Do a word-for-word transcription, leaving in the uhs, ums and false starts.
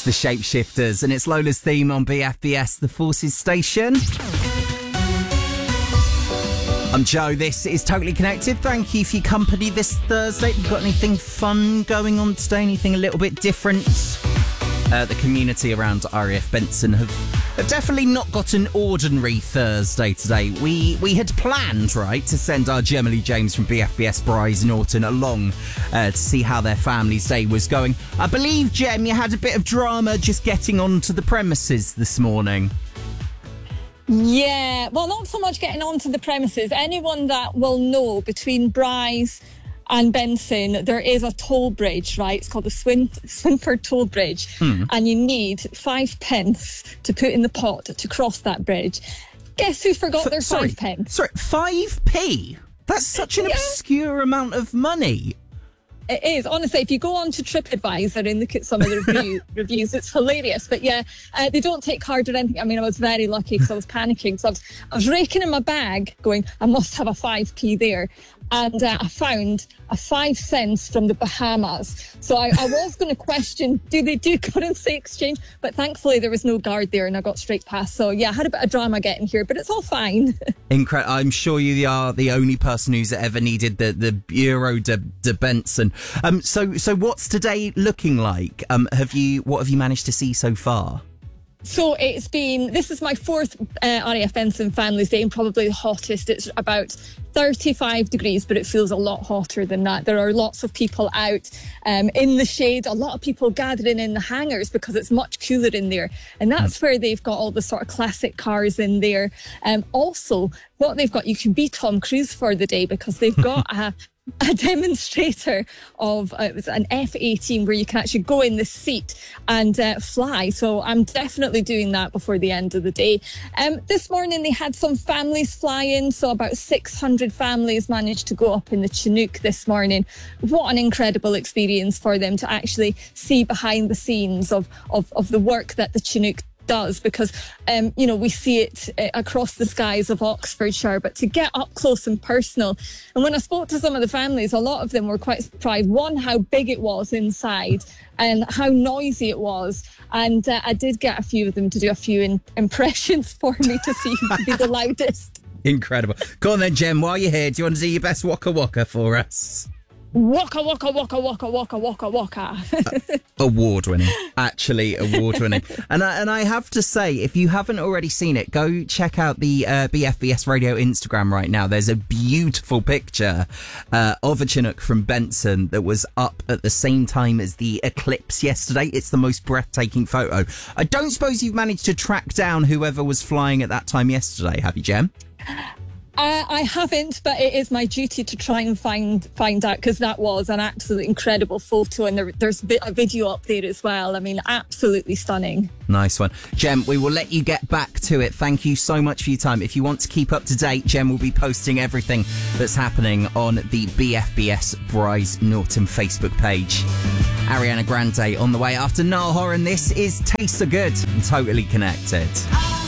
the Shapeshifters, and it's Lola's theme on B F B S, the Forces Station. I'm Joe, this is Totally Connected. Thank you for your company this Thursday. Have you got anything fun going on today? Anything a little bit different? Uh, the community around R A F Benson have, have definitely not got an ordinary Thursday today. We we had planned, right, to send our Gemma Lee James from B F B S Bryce Norton along uh, to see how their family's day was going. I believe, Gem, you had a bit of drama just getting onto the premises this morning. Yeah, well, not so much getting onto the premises. Anyone that will know, between Bryce and Benson, there is a toll bridge, right? It's called the Swin- Swinford Toll Bridge. Hmm. And you need five pence to put in the pot to cross that bridge. Guess who forgot F- their sorry, five pence? Sorry, five p? That's such an yeah. obscure amount of money. It is. Honestly, if you go on to TripAdvisor and look at some of the review, reviews, it's hilarious. But yeah, uh, they don't take card or anything. I mean, I was very lucky because I was panicking. So I was, I was raking in my bag going, I must have a five p there. And uh, I found a five cents from the Bahamas. So I, I was going to question, do they do currency exchange? But thankfully there was no guard there and I got straight past. So yeah, I had a bit of drama getting here, but it's all fine. Incredible. I'm sure you are the only person who's ever needed the, the Bureau de, de Benson. Um, so, so what's today looking like? Um, have you, what have you managed to see so far? So it's been, this is my fourth uh, R A F Benson Families Day and probably the hottest. It's about thirty-five degrees, but it feels a lot hotter than that. There are lots of people out um, in the shade, a lot of people gathering in the hangars because it's much cooler in there. And that's where they've got all the sort of classic cars in there. Um, also, what they've got, you can be Tom Cruise for the day because they've got a a demonstrator of uh, it was an F eighteen where you can actually go in the seat and uh, fly. So I'm definitely doing that before the end of the day. Um, this morning they had some families fly in, so about six hundred families managed to go up in the Chinook this morning. What an incredible experience for them to actually see behind the scenes of of, of the work that the Chinook does, because um you know we see it uh, across the skies of Oxfordshire, but to get up close and personal. And when I spoke to some of the families, a lot of them were quite surprised, one, how big it was inside and how noisy it was. And uh, I did get a few of them to do a few in- impressions for me to see who could be the loudest. Incredible. Go on then, Jem, while you're here, do you want to do your best waka waka for us? Waka, waka, waka, waka, waka, waka, waka. uh, award-winning. Actually, award-winning. And I, and I have to say, if you haven't already seen it, go check out the uh, B F B S Radio Instagram right now. There's a beautiful picture uh, of a Chinook from Benson that was up at the same time as the eclipse yesterday. It's the most breathtaking photo. I don't suppose you've managed to track down whoever was flying at that time yesterday, have you, Jem? Uh, I haven't, but it is my duty to try and find find out, because that was an absolutely incredible photo, and there, there's a video up there as well. I mean, absolutely stunning. Nice one. Jem, we will let you get back to it. Thank you so much for your time. If you want to keep up to date, Jem will be posting everything that's happening on the B F B S Bryce Norton Facebook page. Ariana Grande on the way after Niall Horan. This is Taste So Good and Totally Connected.